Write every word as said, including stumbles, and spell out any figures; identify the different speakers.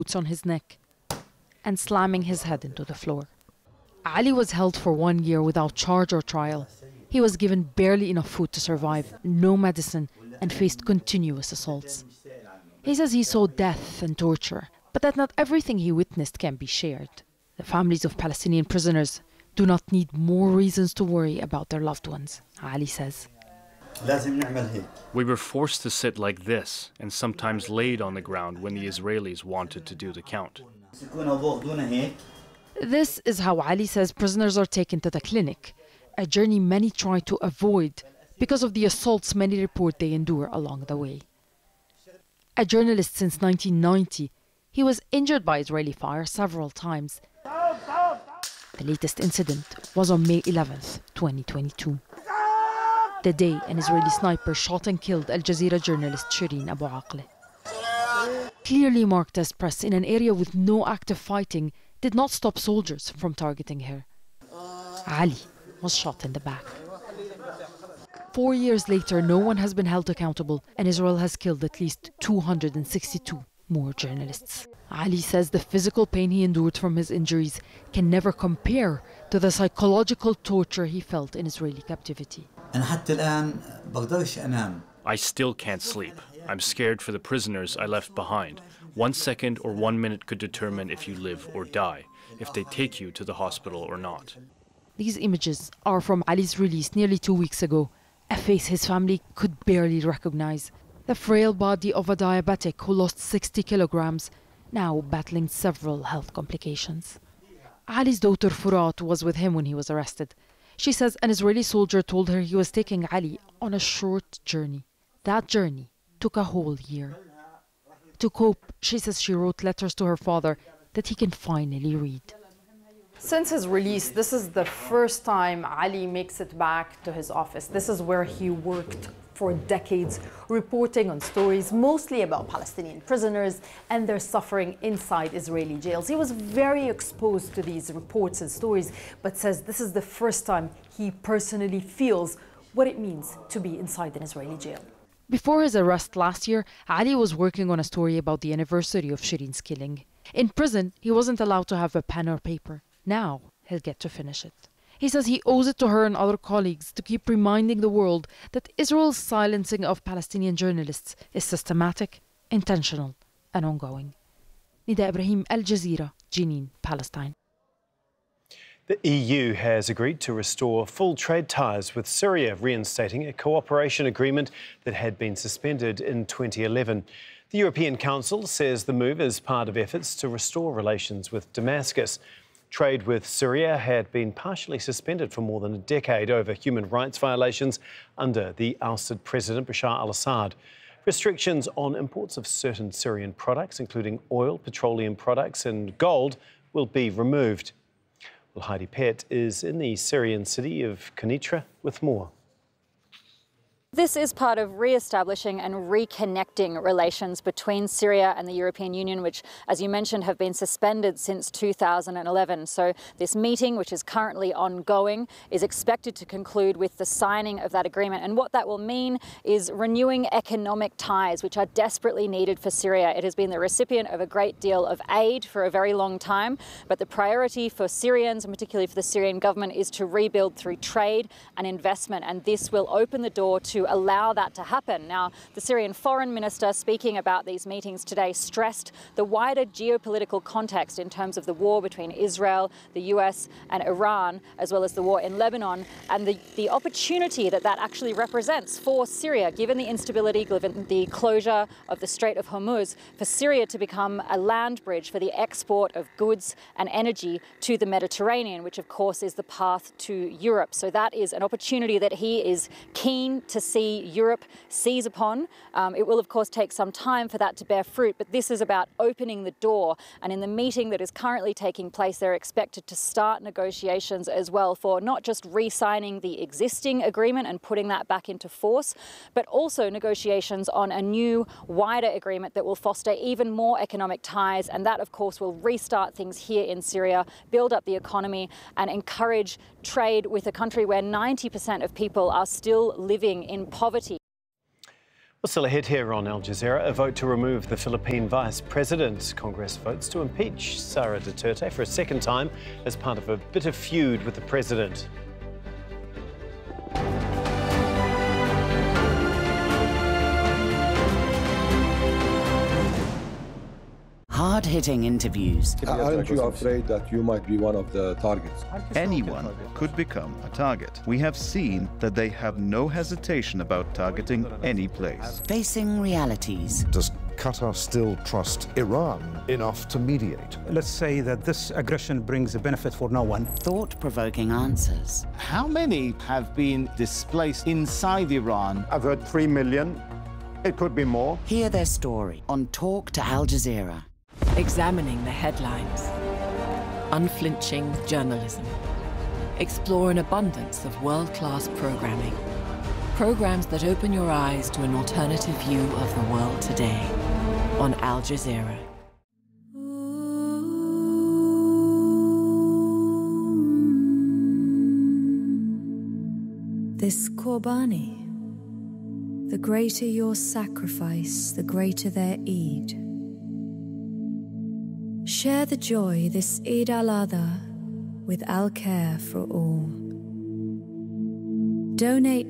Speaker 1: boots on his neck and slamming his head into the floor. Ali was held for one year without charge or trial. He was given barely enough food to survive, no medicine, and faced continuous assaults. He says he saw death and torture, but that not everything he witnessed can be shared. The families of Palestinian prisoners do not need more reasons to worry about their loved ones, Ali says.
Speaker 2: We were forced to sit like this and sometimes laid on the ground when the Israelis wanted to do the count.
Speaker 1: This is how Ali says prisoners are taken to the clinic, a journey many try to avoid because of the assaults many report they endure along the way. A journalist since nineteen ninety, he was injured by Israeli fire several times. The latest incident was on May eleventh, twenty twenty-two. The day an Israeli sniper shot and killed Al Jazeera journalist Shireen Abu Akleh. Clearly marked as press in an area with no active fighting, did not stop soldiers from targeting her. Ali was shot in the back. Four years later, no one has been held accountable, and Israel has killed at least two hundred sixty-two more journalists. Ali says the physical pain he endured from his injuries can never compare to the psychological torture he felt in Israeli captivity.
Speaker 2: I still can't sleep. I'm scared for the prisoners I left behind. One second or one minute could determine if you live or die, if they take you to the hospital or not.
Speaker 1: These images are from Ali's release nearly two weeks ago, a face his family could barely recognize. The frail body of a diabetic who lost sixty kilograms, now battling several health complications. Ali's daughter Furat was with him when he was arrested. She says an Israeli soldier told her he was taking Ali on a short journey. That journey took a whole year. To cope, she says she wrote letters to her father that he can finally read.
Speaker 3: Since his release, this is the first time Ali makes it back to his office. This is where he worked for decades, reporting on stories mostly about Palestinian prisoners and their suffering inside Israeli jails. He was very exposed to these reports and stories, but says this is the first time he personally feels what it means to be inside an Israeli jail.
Speaker 1: Before his arrest last year, Ali was working on a story about the anniversary of Shireen's killing. In prison, he wasn't allowed to have a pen or paper. Now he'll get to finish it. He says he owes it to her and other colleagues to keep reminding the world that Israel's silencing of Palestinian journalists is systematic, intentional, and ongoing. Nida Ibrahim, Al Jazeera, Jenin, Palestine.
Speaker 4: The E U has agreed to restore full trade ties with Syria, reinstating a cooperation agreement that had been suspended in twenty eleven. The European Council says the move is part of efforts to restore relations with Damascus. Trade with Syria had been partially suspended for more than a decade over human rights violations under the ousted President Bashar al-Assad. Restrictions on imports of certain Syrian products, including oil, petroleum products and gold, will be removed. Well, Heidi Pett is in the Syrian city of Kenitra with more.
Speaker 5: This is part of re-establishing and reconnecting relations between Syria and the European Union, which, as you mentioned, have been suspended since two thousand eleven. So this meeting, which is currently ongoing, is expected to conclude with the signing of that agreement. And what that will mean is renewing economic ties, which are desperately needed for Syria. It has been the recipient of a great deal of aid for a very long time, but the priority for Syrians, and particularly for the Syrian government, is to rebuild through trade and investment. And this will open the door to allow that to happen. Now, the Syrian foreign minister, speaking about these meetings today, stressed the wider geopolitical context in terms of the war between Israel, the U S and Iran, as well as the war in Lebanon, and the, the opportunity that that actually represents for Syria, given the instability, given the closure of the Strait of Hormuz, for Syria to become a land bridge for the export of goods and energy to the Mediterranean, which of course is the path to Europe. So that is an opportunity that he is keen to see Europe seize upon. Um, it will, of course, take some time for that to bear fruit, but this is about opening the door. And in the meeting that is currently taking place, they're expected to start negotiations as well for not just re-signing the existing agreement and putting that back into force, but also negotiations on a new, wider agreement that will foster even more economic ties. And that, of course, will restart things here in Syria, build up the economy, and encourage trade with a country where ninety percent of people are still living in poverty.
Speaker 4: Well, still ahead here on Al Jazeera, a vote to remove the Philippine Vice President. Congress votes to impeach Sara Duterte for a second time as part of a bitter feud with the president.
Speaker 6: Hard-hitting interviews.
Speaker 7: Aren't you afraid that you might be one of the targets?
Speaker 8: Anyone could become a target. We have seen that they have no hesitation about targeting any place.
Speaker 6: Facing realities.
Speaker 9: Does Qatar still trust Iran enough to mediate?
Speaker 10: Let's say that this aggression brings a benefit for no one.
Speaker 6: Thought-provoking answers.
Speaker 11: How many have been displaced inside Iran?
Speaker 12: I've heard three million. It could be more.
Speaker 6: Hear their story on Talk to Al Jazeera.
Speaker 13: Examining the headlines. Unflinching journalism. Explore an abundance of world-class programming. Programs that open your eyes to an alternative view of the world today on Al Jazeera.
Speaker 14: This Qurbani, the greater your sacrifice, the greater their Eid. Share the joy this Eid al-Adha with Al-Care for All. Donate